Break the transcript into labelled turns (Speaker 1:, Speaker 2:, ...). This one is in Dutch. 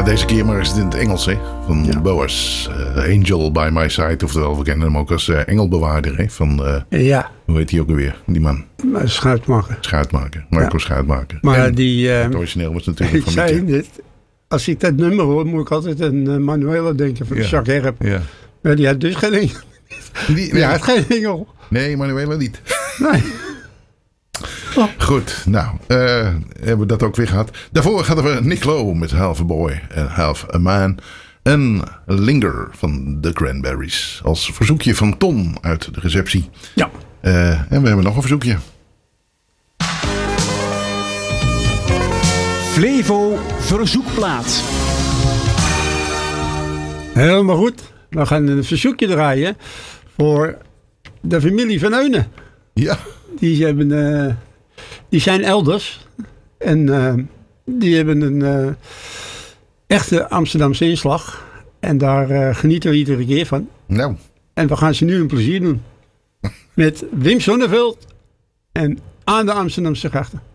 Speaker 1: Ja, deze keer maar is het in het Engels, hè? Van Boas. Angel by my side. Oftewel, we kennen hem ook als engelbewaarder, hè? Van, hoe heet hij ook alweer, die man? Schuitmaker. Marco Schuitmaker. Maar en het origineel was natuurlijk van Mietje. Ik zei net,
Speaker 2: als ik dat nummer hoor, moet ik altijd aan Manuela denken van Jacques Herp. Ja. Maar die had dus geen engel. Die had geen engel.
Speaker 1: Nee, Manuela niet.
Speaker 2: Nee.
Speaker 1: Oh. Goed, nou, hebben we dat ook weer gehad. Daarvoor hadden we Nick Lowe met Half a Boy and Half a Man. En Linger van The Cranberries. Als verzoekje van Tom uit de receptie.
Speaker 2: Ja.
Speaker 1: En we hebben nog een verzoekje.
Speaker 3: Flevo verzoekplaat.
Speaker 2: Helemaal goed. We gaan een verzoekje draaien voor de familie van Eunen.
Speaker 1: Ja.
Speaker 2: Die zijn elders. En die hebben een echte Amsterdamse inslag. En daar genieten we iedere keer van.
Speaker 1: Nou.
Speaker 2: En we gaan ze nu een plezier doen. Met Wim Sonneveld en Aan de Amsterdamse grachten.